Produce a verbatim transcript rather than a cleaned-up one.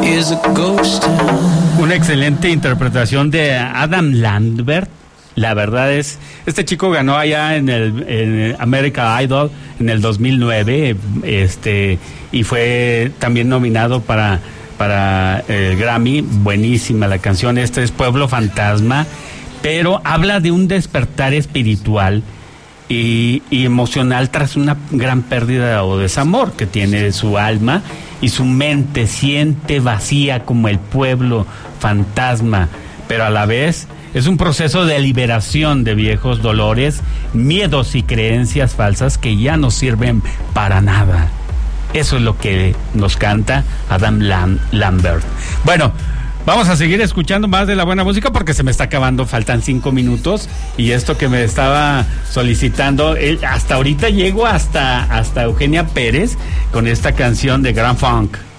Una excelente interpretación de Adam Lambert. La verdad es, este chico ganó allá en el en American Idol en el dos mil nueve, este, y fue también nominado para para el Grammy. Buenísima la canción. Este es Pueblo Fantasma, pero habla de un despertar espiritual y, y emocional tras una gran pérdida o desamor que tiene su alma, y su mente siente vacía como el pueblo fantasma, pero a la vez es un proceso de liberación de viejos dolores, miedos y creencias falsas que ya no sirven para nada. Eso es lo que nos canta Adam Lam- Lambert. Bueno, vamos a seguir escuchando más de la buena música porque se me está acabando, faltan cinco minutos, y esto que me estaba solicitando, eh, hasta ahorita llego hasta, hasta Eugenia Pérez con esta canción de Grand Funk.